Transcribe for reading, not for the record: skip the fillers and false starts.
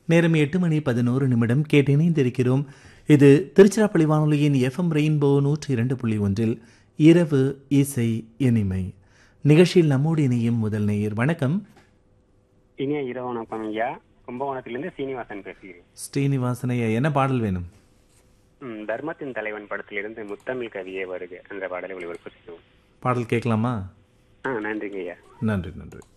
நேரம் 8:11 கேட்டு இணைந்திருக்கிறோம். இது திருச்சிராப்பள்ளி வானொலியின் எஃப்எம் ரெயின்போ 102.1 இரவு இசை இனிமை நிகழ்ச்சியில் நம்மோடு இணையும் முதல் நேயர். வணக்கம். இனிய இரவு வணக்கம் ஐயா. கும்பகோணத்திலிருந்து சீனிவாசன் பேசுகிறேன். ஸ்ரீனிவாசனையா, என்ன பாடல் வேணும்? தர்மத்தின் தலைவன் படத்திலிருந்து முத்தமிழ் கவியே வருக என்ற பாடலை ஒளிபரப்பு செய்வோம். பாடல் கேட்கலாமா? நன்றிங்க ஐயா. நன்றி.